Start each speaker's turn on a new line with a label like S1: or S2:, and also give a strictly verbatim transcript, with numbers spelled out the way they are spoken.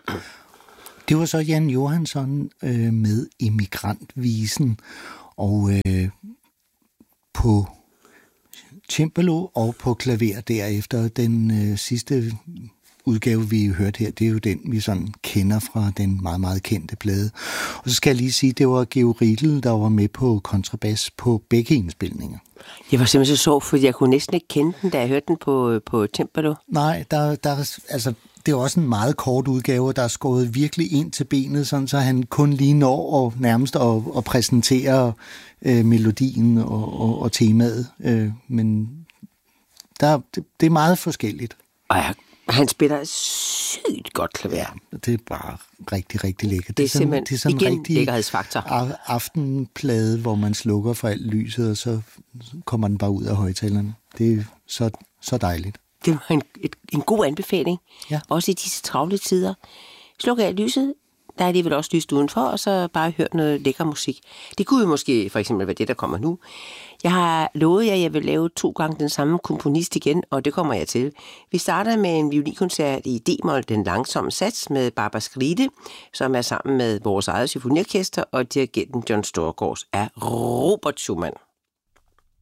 S1: Det var så Jan Johansson øh, med Emigrant-visen, og øh, på cembalo og på klaver derefter. Den øh, sidste udgave, vi hørte her, det er jo den, vi sådan kender fra den meget, meget kendte plade. Og så skal jeg lige sige, det var Georg Riedel, der var med på kontrabas på begge indspilninger.
S2: Jeg var simpelthen så sjov, for jeg kunne næsten ikke kende den, da jeg hørte den på, på cembalo.
S1: Nej, der, der, altså, det er også en meget kort udgave, der er skåret virkelig ind til benet, sådan, så han kun lige når og nærmest at, at præsentere øh, melodien og, og, og temaet. Øh, men der, det, det er meget forskelligt.
S2: Og jeg, han spiller sygt godt klaver.
S1: Ja, det er bare rigtig, rigtig lækkert.
S2: Det er, det er sådan, simpelthen det er sådan igen
S1: rigtig
S2: lækkerhedsfaktor.
S1: Aftenplade, hvor man slukker for alt lyset, og så kommer den bare ud af højtalerne. Det er så, så dejligt.
S2: Det var en, et, en god anbefaling, ja. Også i disse travle tider. Sluk af lyset, der er alligevel også lyst udenfor, og så bare hørt noget lækker musik. Det kunne jo måske for eksempel være det, der kommer nu. Jeg har lovet jer, at jeg vil lave to gange den samme komponist igen, og det kommer jeg til. Vi starter med en violinkoncert i D-mol, den langsomme sats, med Barbara Skride, som er sammen med vores eget symfoniorkester og dirigenten John Storgårds af Robert Schumann.